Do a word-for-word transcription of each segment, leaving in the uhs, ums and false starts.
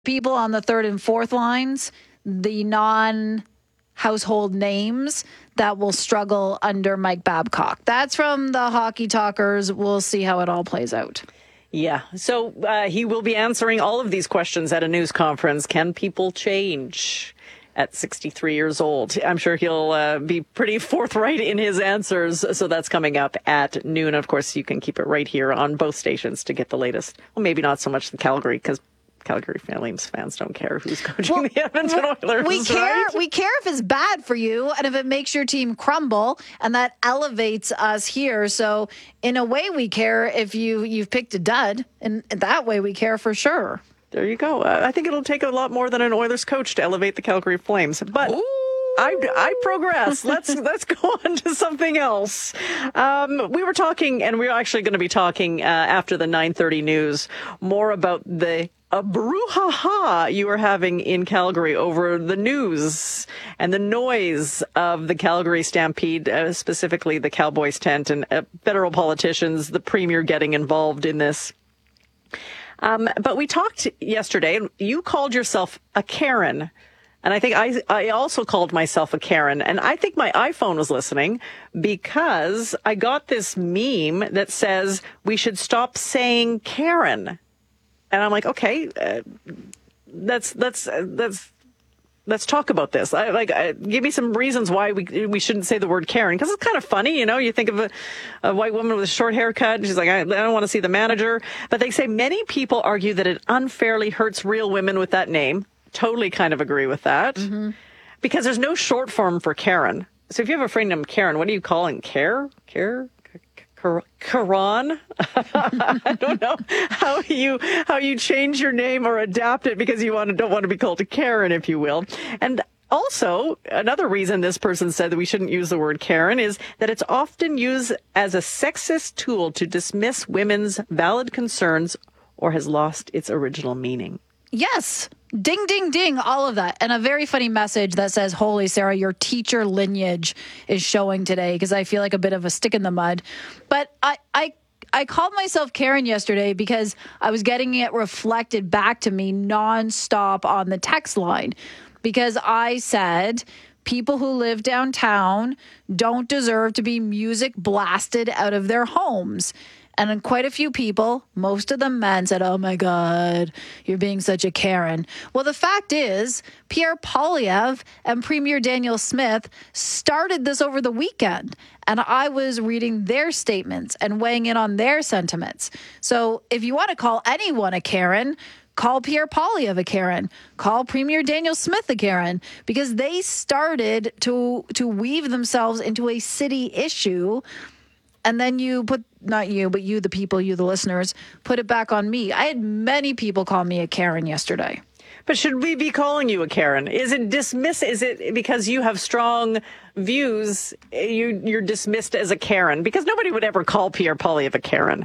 people on the third and fourth lines, the non-household names that will struggle under Mike Babcock. That's from the Hockey Talkers. We'll see how it all plays out. Yeah. So uh, he will be answering all of these questions at a news conference. Can people change at sixty-three years old? I'm sure he'll uh, be pretty forthright in his answers. So that's coming up at noon. Of course, you can keep it right here on both stations to get the latest. Well, maybe not so much the Calgary, because Calgary Flames fans don't care who's coaching well, the Edmonton Oilers. We care. Right? We care if it's bad for you and if it makes your team crumble, and that elevates us here. So, in a way, we care if you you've picked a dud, and that way we care for sure. There you go. Uh, I think it'll take a lot more than an Oilers coach to elevate the Calgary Flames, but. Ooh. I, I progress. Let's let's go on to something else. Um, we were talking, and we're actually going to be talking uh, after the nine thirty news, more about the a brouhaha you were having in Calgary over the news and the noise of the Calgary Stampede, uh, specifically the Cowboys tent, and uh, federal politicians, the premier getting involved in this. Um, but we talked yesterday, and you called yourself a Karen. And I think I I also called myself a Karen. And I think my iPhone was listening, because I got this meme that says we should stop saying Karen. And I'm like, okay, uh, let's let's uh, let's let's talk about this. I, like, uh, give me some reasons why we we shouldn't say the word Karen, because it's kind of funny, you know. You think of a, a white woman with a short haircut, and she's like, I, I don't want to see the manager. But they say many people argue that it unfairly hurts real women with that name. Totally kind of agree with that, mm-hmm. because there's no short form for Karen. So if you have a friend named Karen, what are you calling? Care? Care? Karan? I don't know how you how you change your name or adapt it because you want to, don't want to be called a Karen, if you will. And also, another reason this person said that we shouldn't use the word Karen is that it's often used as a sexist tool to dismiss women's valid concerns, or has lost its original meaning. Yes. Ding, ding, ding, all of that. And a very funny message that says, holy Sarah, your teacher lineage is showing today, because I feel like a bit of a stick in the mud. But I, I, I called myself Karen yesterday because I was getting it reflected back to me nonstop on the text line, because I said people who live downtown don't deserve to be music blasted out of their homes. And quite a few people, most of them men, said, oh my God, you're being such a Karen. Well, the fact is, Pierre Poilievre and Premier Danielle Smith started this over the weekend. And I was reading their statements and weighing in on their sentiments. So if you want to call anyone a Karen, call Pierre Poilievre a Karen. Call Premier Danielle Smith a Karen, because they started to, to weave themselves into a city issue. And then you put, not you, but you, the people, you, the listeners, put it back on me. I had many people call me a Karen yesterday. But should we be calling you a Karen? Is it dismiss? Is it because you have strong views, you, you're dismissed as a Karen? Because nobody would ever call Pierre Poilievre a Karen.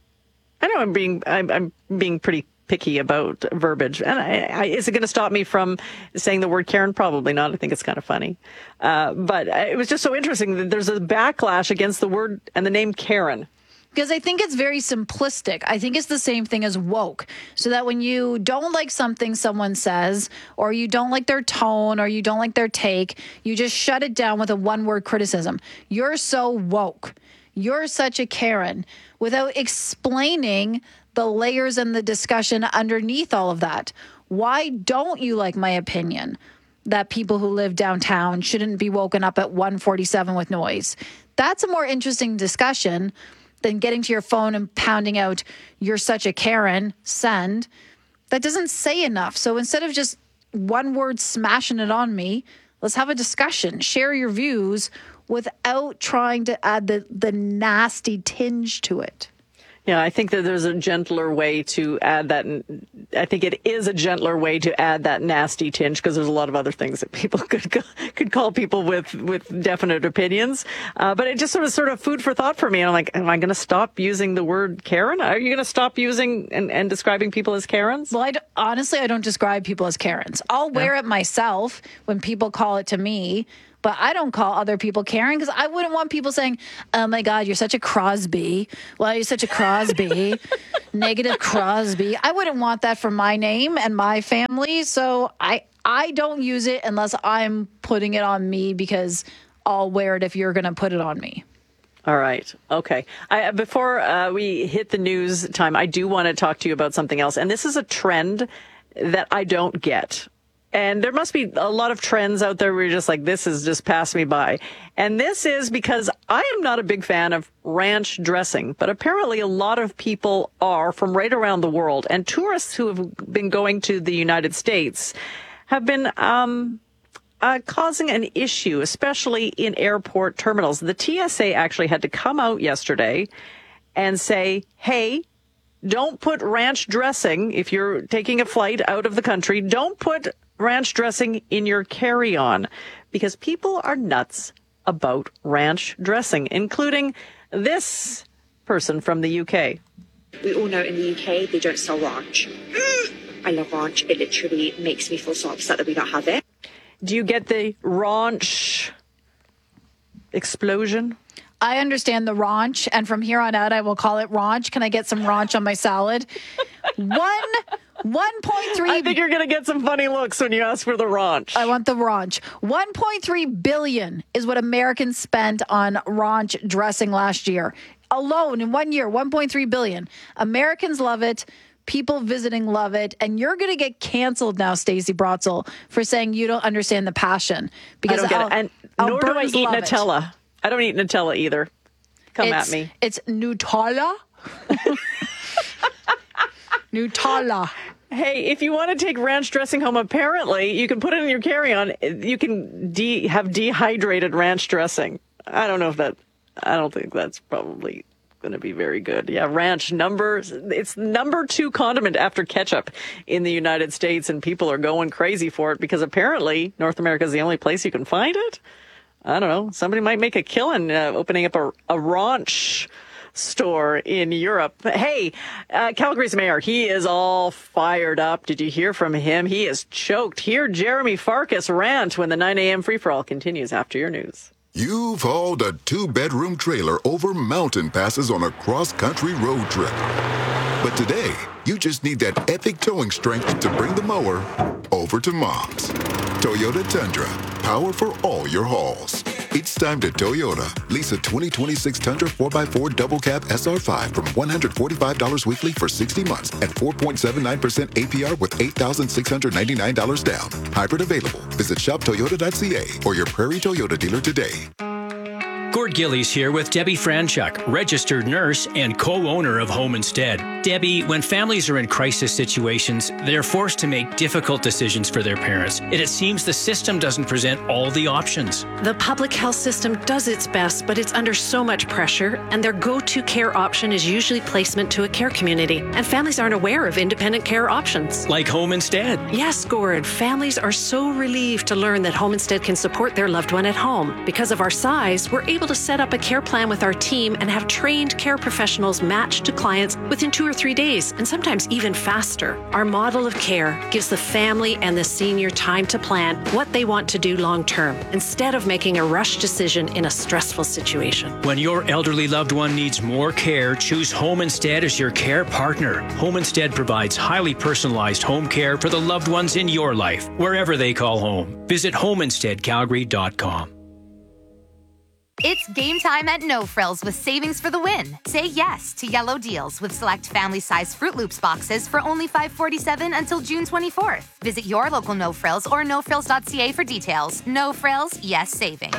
I know I'm being, I'm, I'm being pretty picky about verbiage. And I, I, is it going to stop me from saying the word Karen? Probably not. I think it's kind of funny. Uh, but it was just so interesting that there's a backlash against the word and the name Karen. Because I think it's very simplistic. I think it's the same thing as woke. So that when you don't like something someone says, or you don't like their tone, or you don't like their take, you just shut it down with a one-word criticism. You're so woke. You're such a Karen, without explaining the layers and the discussion underneath all of that. Why don't you like my opinion that people who live downtown shouldn't be woken up at one forty-seven with noise? That's a more interesting discussion than getting to your phone and pounding out, you're such a Karen, send. That doesn't say enough. So instead of just one word smashing it on me, let's have a discussion. Share your views without trying to add the, the nasty tinge to it. Yeah, I think that there's a gentler way to add that. I think it is a gentler way to add that nasty tinge, because there's a lot of other things that people could could call people with, with definite opinions. Uh, but it just sort of sort of food for thought for me. And I'm like, am I going to stop using the word Karen? Are you going to stop using and, and describing people as Karens? Well, I d- honestly, I don't describe people as Karens. I'll wear yeah. it myself when people call it to me. but I don't call other people Karen because I wouldn't want people saying, oh my God, you're such a Crosby. Well, you're such a Crosby. Negative Crosby. I wouldn't want that for my name and my family. So I, I don't use it unless I'm putting it on me because I'll wear it if you're going to put it on me. All right. Okay. I, before uh, we hit the news time, I do want to talk to you about something else. And this is a trend that I don't get. And there must be a lot of trends out there where you're just like, this has just passed me by. And this is because I am not a big fan of ranch dressing, but apparently a lot of people are from right around the world. And tourists who have been going to the United States have been um Uh, causing an issue, especially in airport terminals. The T S A actually had to come out yesterday and say, hey, don't put ranch dressing, if you're taking a flight out of the country, don't put ranch dressing in your carry-on because people are nuts about ranch dressing, including this person from the U K. We all know in the U K, they don't sell ranch. I love ranch. It literally makes me feel so upset that we don't have it. Do you get the ranch explosion? I understand the raunch, and from here on out, I will call it raunch. Can I get some raunch on my salad? One, one point three. I think you're going to get some funny looks when you ask for the raunch. I want the raunch. one point three billion is what Americans spent on raunch dressing last year. Alone in one year, one point three billion. Americans love it. People visiting love it. And you're going to get canceled now, Stacey Brotzel, for saying you don't understand the passion. Because I don't get it. And nor do I Albertans eat love Nutella. It. I don't eat Nutella either. Come it's, at me. It's Nutella. Nutella. Hey, if you want to take ranch dressing home, apparently you can put it in your carry-on. You can de- have dehydrated ranch dressing. I don't know if that, I don't think that's probably going to be very good. Yeah, ranch number, it's number two condiment after ketchup in the United States, and people are going crazy for it because apparently North America is the only place you can find it. I don't know. Somebody might make a killing uh, opening up a, a ranch store in Europe. Hey, uh, Calgary's mayor, he is all fired up. Did you hear from him? He is choked. Hear Jeremy Farkas rant when the nine a.m. free-for-all continues after your news. You've hauled a two-bedroom trailer over mountain passes on a cross-country road trip. But today, you just need that epic towing strength to bring the mower over to Mom's. Toyota Tundra, power for all your hauls. It's time to Toyota. Lease a twenty twenty-six Tundra four by four Double Cab S R five from one hundred forty-five dollars weekly for sixty months at four point seven nine percent A P R with eight thousand six hundred ninety-nine dollars down. Hybrid available. Visit shop toyota dot c a or your Prairie Toyota dealer today. Gord Gillies here with Debbie Franchuk, registered nurse and co-owner of Home Instead. Debbie, when families are in crisis situations, they're forced to make difficult decisions for their parents, and it seems the system doesn't present all the options. The public health system does its best, but it's under so much pressure, and their go-to care option is usually placement to a care community, and families aren't aware of independent care options. Like Home Instead. Yes, Gord. Families are so relieved to learn that Home Instead can support their loved one at home. Because of our size, we're able to set up a care plan with our team and have trained care professionals matched to clients within two or three days, and sometimes even faster. Our model of care gives the family and the senior time to plan what they want to do long term, instead of making a rush decision in a stressful situation. When your elderly loved one needs more care, choose Home Instead as your care partner. Home Instead provides highly personalized home care for the loved ones in your life, wherever they call home. Visit home instead calgary dot com. It's game time at No Frills with savings for the win. Say yes to yellow deals with select family-size Fruit Loops boxes for only five forty-seven until June twenty-fourth. Visit your local No Frills or no frills dot c a for details. No Frills, yes savings.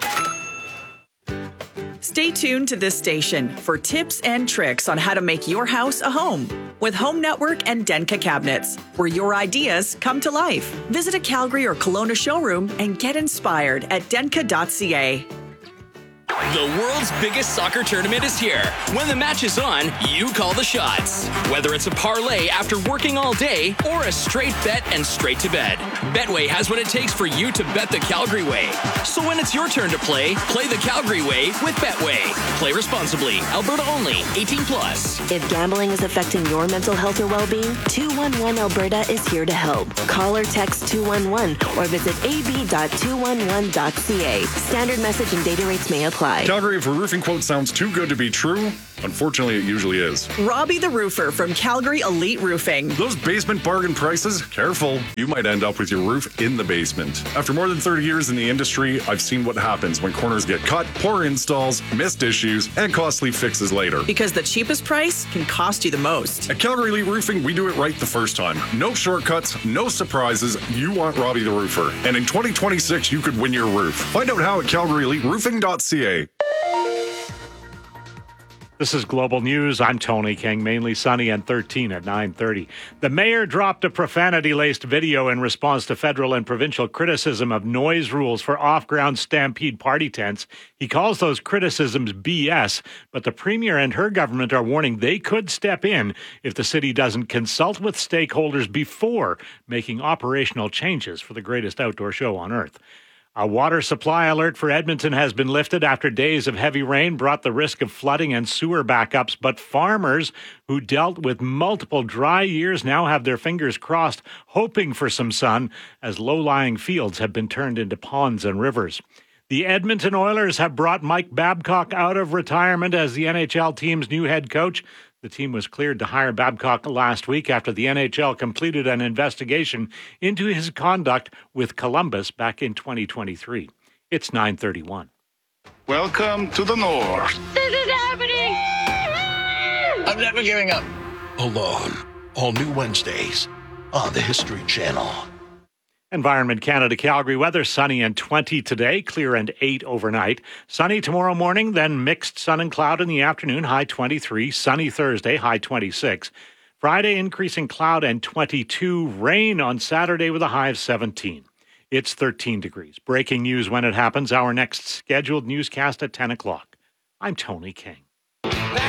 Stay tuned to this station for tips and tricks on how to make your house a home with Home Network and Denka Cabinets, where your ideas come to life. Visit a Calgary or Kelowna showroom and get inspired at denka dot c a. The world's biggest soccer tournament is here. When the match is on, you call the shots. Whether it's a parlay after working all day or a straight bet and straight to bed, Betway has what it takes for you to bet the Calgary way. So when it's your turn to play, play the Calgary way with Betway. Play responsibly. Alberta only. eighteen plus. If gambling is affecting your mental health or well-being, two one one Alberta is here to help. Call or text two one one or visit a b dot two one one dot c a. Standard message and data rates may apply. Calgary, if a roofing quote sounds too good to be true, unfortunately, it usually is. Robbie the Roofer from Calgary Elite Roofing. Those basement bargain prices? Careful. You might end up with your roof in the basement. After more than thirty years in the industry, I've seen what happens when corners get cut, poor installs, missed issues, and costly fixes later. Because the cheapest price can cost you the most. At Calgary Elite Roofing, we do it right the first time. No shortcuts, no surprises. You want Robbie the Roofer. And in twenty twenty-six, you could win your roof. Find out how at calgary elite roofing dot c a. This is Global News. I'm Tony King. Mainly sunny and thirteen at nine thirty. The mayor dropped a profanity-laced video in response to federal and provincial criticism of noise rules for off-ground Stampede party tents. He calls those criticisms B S, but the premier and her government are warning they could step in if the city doesn't consult with stakeholders before making operational changes for the greatest outdoor show on earth. A water supply alert for Edmonton has been lifted after days of heavy rain brought the risk of flooding and sewer backups, but farmers who dealt with multiple dry years now have their fingers crossed, hoping for some sun as low-lying fields have been turned into ponds and rivers. The Edmonton Oilers have brought Mike Babcock out of retirement as the N H L team's new head coach. The team was cleared to hire Babcock last week after the N H L completed an investigation into his conduct with Columbus back in twenty twenty-three. It's nine thirty-one. Welcome to the North. This is happening! I'm never giving up. Alone. All new Wednesdays on the History Channel. Environment Canada Calgary weather, sunny and twenty today, clear and eight overnight. Sunny tomorrow morning, then mixed sun and cloud in the afternoon, high twenty-three. Sunny Thursday, high twenty-six. Friday, increasing cloud and twenty-two. Rain on Saturday with a high of seventeen. It's thirteen degrees. Breaking news when it happens. Our next scheduled newscast at ten o'clock. I'm Tony King.